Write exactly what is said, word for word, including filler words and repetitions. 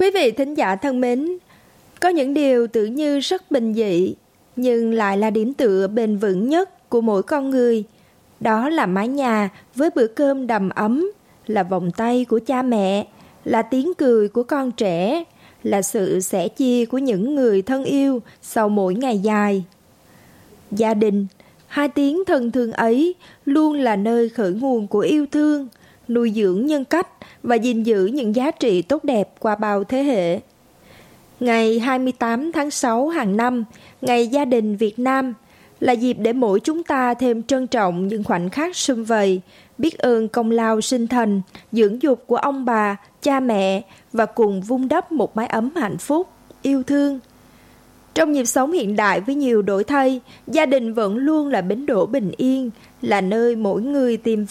Quý vị thính giả thân mến, có những điều tưởng như rất bình dị, nhưng lại là điểm tựa bền vững nhất của mỗi con người. Đó là mái nhà với bữa cơm đầm ấm, là vòng tay của cha mẹ, là tiếng cười của con trẻ, là sự sẻ chia của những người thân yêu sau mỗi ngày dài. Gia đình, hai tiếng thân thương ấy luôn là nơi khởi nguồn của yêu thương, nuôi dưỡng nhân cách và gìn giữ những giá trị tốt đẹp qua bao thế hệ. Ngày hai mươi tám tháng sáu hàng năm, Ngày Gia đình Việt Nam, là dịp để mỗi chúng ta thêm trân trọng những khoảnh khắc sum vầy, biết ơn công lao sinh thành, dưỡng dục của ông bà, cha mẹ và cùng vun đắp một mái ấm hạnh phúc, yêu thương. Trong nhịp sống hiện đại với nhiều đổi thay, gia đình vẫn luôn là bến đỗ bình yên, là nơi mỗi người tìm